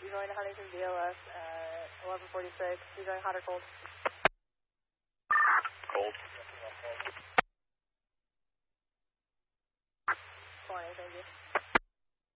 You're going to Huntington BLS at 11:46. You're going hot or cold? Cold. 20, thank you.